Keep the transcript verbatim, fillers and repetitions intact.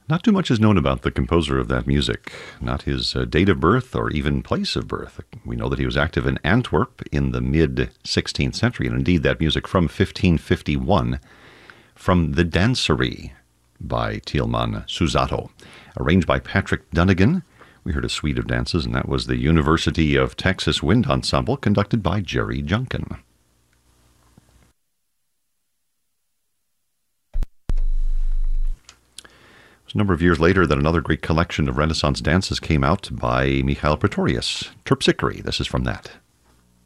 Not too much is known about the composer of that music, not his uh, date of birth or even place of birth. We know that he was active in Antwerp in the mid-sixteenth century, and indeed that music from fifteen fifty-one, from The Dancerie by Tieleman Susato, arranged by Patrick Dunnigan. We heard a suite of dances, and that was the University of Texas Wind Ensemble, conducted by Jerry Junkin. It was a number of years later that another great collection of Renaissance dances came out by Mikhail Pretorius, Terpsichore. This is from that.